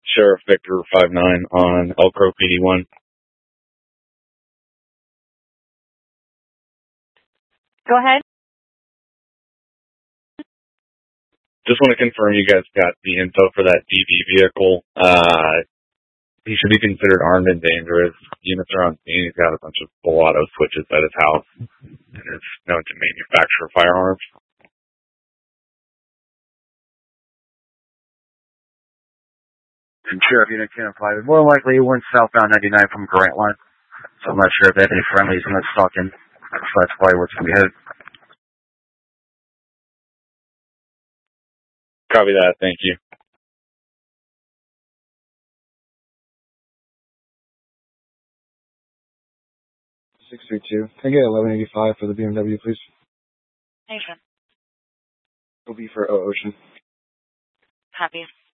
Sheriff Victor 59 on Elk Grove PD1. Go ahead. Just want to confirm you guys got the info for that DV vehicle. He should be considered armed and dangerous. Units are on scene. He's got a bunch of full auto switches at his house and is known to manufacture firearms. And Sheriff Unit 10-5. More than likely, he went southbound 99 from Grant Line. So I'm not sure if they have any friendlies in that stalking. So that's probably where it's going to be headed. Copy that. Thank you. 632. Can I get 1185 for the BMW, please? Nation. It'll be for Ocean. Copy.